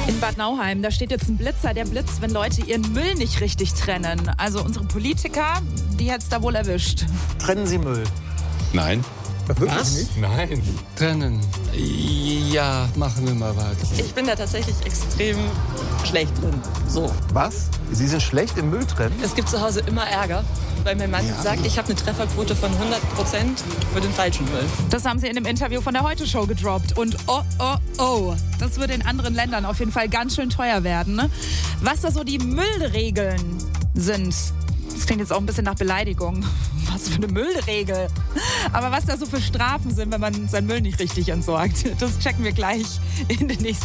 In Bad Nauheim, da steht jetzt ein Blitzer, der blitzt, wenn Leute ihren Müll nicht richtig trennen. Also unsere Politiker, die hat's da wohl erwischt. Trennen Sie Müll? Nein. Wirklich nicht? Nein. Trennen. Ja, machen wir mal weiter. Ich bin da tatsächlich extrem schlecht drin. So. Was? Sie sind schlecht im Müll trennen? Es gibt zu Hause immer Ärger, weil mein Mann sagt, ich habe eine Trefferquote von 100% für den falschen Müll. Das haben sie in einem Interview von der Heute-Show gedroppt. Und das würde in anderen Ländern auf jeden Fall ganz schön teuer werden. Ne? Was da so die Müllregeln sind, das klingt jetzt auch ein bisschen nach Beleidigung. Was für eine Müllregel. Aber was da so für Strafen sind, wenn man seinen Müll nicht richtig entsorgt, das checken wir gleich in den nächsten